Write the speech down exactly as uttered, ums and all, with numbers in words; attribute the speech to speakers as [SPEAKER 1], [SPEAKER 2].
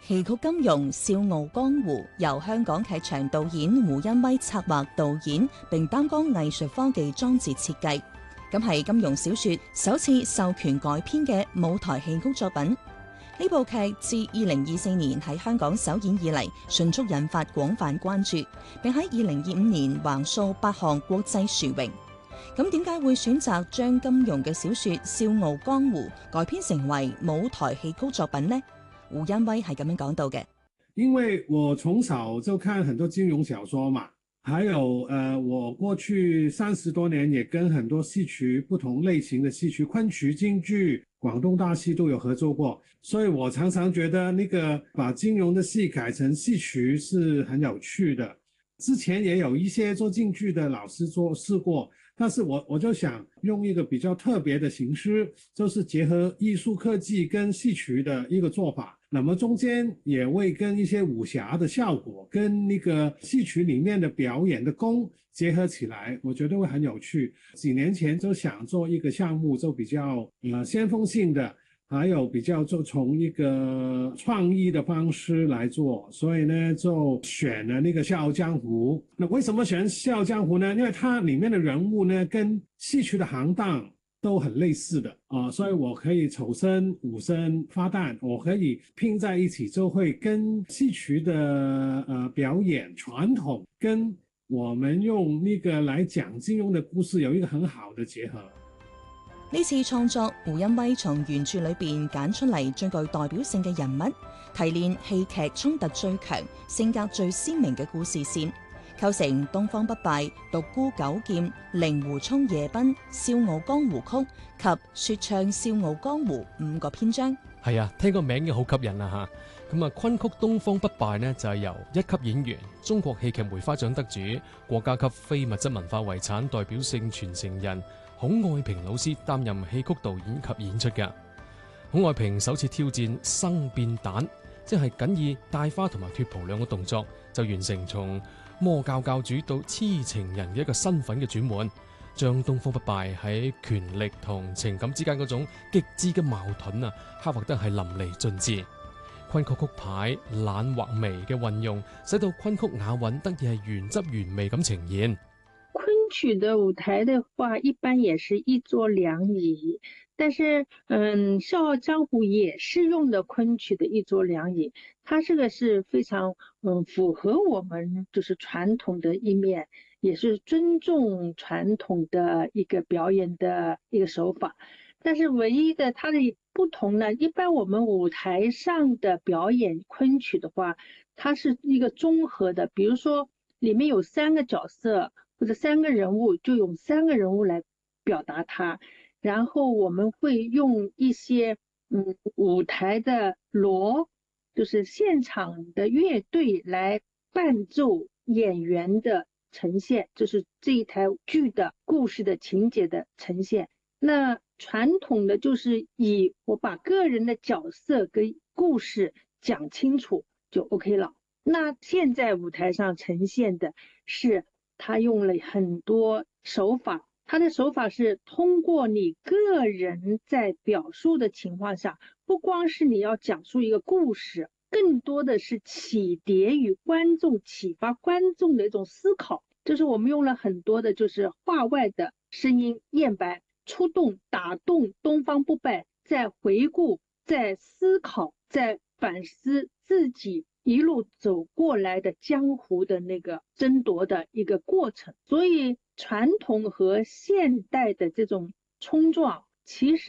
[SPEAKER 1] 戲曲金庸笑傲江湖由香港劇場導演胡恩威策劃導演，並擔綱藝術科技裝置設計。咁係金庸小說首次授權改編嘅舞台戲曲作品。呢部劇自二零二四年喺香港首演以嚟，迅速引發廣泛關注，並喺二零二五年橫掃八項國際殊榮。咁點解會選擇將金庸嘅小說《笑傲江湖》改編成為舞台戲曲作品呢？胡恩威係咁樣講到嘅。
[SPEAKER 2] 因為我從小就看很多金庸小說嘛，還有呃，我過去三十多年也跟很多戲曲不同類型的戲曲，昆曲、京劇、廣東大戲都有合作過，所以我常常覺得那個把金庸的戲改成戲曲是很有趣的。之前也有一些做京劇的老師做試過，但是我我就想用一個比較特別的形式，就是結合藝術科技跟戲曲的一個做法，那麼中間也會跟一些武俠的效果跟那個戲曲裏面的表演的功結合起來，我覺得會很有趣。幾年前就想做一個項目，就比較呃先鋒性的，還有比較就從一個創意的方式來做，所以呢就選了那個《笑傲江湖》。那為什麼選《笑傲江湖》呢？因為它裏面的人物呢跟戲曲的行當都很類似的啊、呃，所以我可以丑生、武生、花旦，我可以拼在一起，就會跟戲曲的呃表演傳統跟我們用那個來講金庸的故事有一個很好的結合。
[SPEAKER 1] 呢次創作，胡恩威從原著裏邊揀出嚟最具代表性嘅人物，提煉戲劇衝突最強、性格最鮮明嘅故事線，構成東方不敗、獨孤九劍、令狐沖夜奔、笑傲江湖曲及說唱笑傲江湖五個篇章。
[SPEAKER 3] 係啊，聽個名已經好吸引啦吓。咁啊，昆曲東方不敗呢就係由一級演員、中國戲劇梅花獎得主、國家級非物質文化遺產代表性傳承人孔愛萍老師擔任戲曲導演及演出嘅。孔愛萍首次挑戰生變蛋，即係僅以戴花同埋脫袍兩個動作，就完成從魔教教主到痴情人嘅一個身份嘅轉換，將東方不敗喺權力同情感之間嗰種極致嘅矛盾啊，刻畫得係淋漓盡致。昆曲曲牌懶或微嘅運用，使到昆曲雅韻得以係原汁原味咁呈現。
[SPEAKER 4] 昆曲的舞台的話，一般也是一桌兩椅，但是嗯，笑傲江湖也是用的昆曲的一桌兩椅，它這個是非常嗯符合我們就是傳統的一面，也是尊重傳統的一個表演的一個手法。但是唯一的它的不同呢，一般我們舞台上的表演昆曲的話，它是一個綜合的，比如說裡面有三個角色或者三個人物，就用三個人物來表達它，然後我們會用一些嗯舞台的鑼，就是現場的樂隊來伴奏演員的呈現，就是這一台劇的故事的情節的呈現。那傳統的就是以我把個人的角色跟故事講清楚就 OK 了。那現在舞台上呈現的是他用了很多手法，他的手法是通過你個人在表述的情況下，不光是你要講述一個故事，更多的是啟迪與觀眾，啟發觀眾的一種思考。就是我們用了很多的就是話外的聲音念白，觸動打動東方不敗，在回顧，在思考，在反思自己一路走過來的江湖的那個爭奪的一個過程。所以傳統和現代的這種衝撞，其實